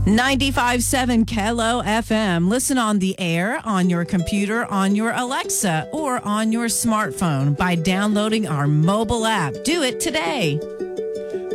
95.7 Kelo FM. Listen on the air, on your computer, on your Alexa, or on your smartphone by downloading our mobile app. Do it today.